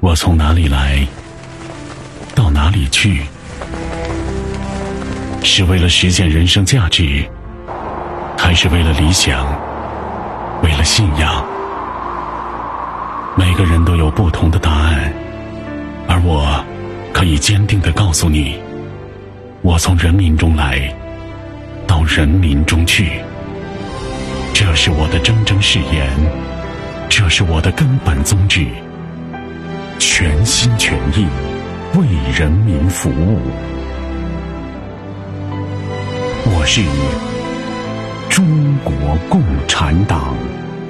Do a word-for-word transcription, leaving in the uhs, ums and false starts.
我从哪里来，到哪里去？是为了实现人生价值，还是为了理想，为了信仰？每个人都有不同的答案，而我可以坚定地告诉你，我从人民中来，到人民中去。这是我的铮铮誓言，这是我的根本宗旨，全心全意为人民服务。我是中国共产党。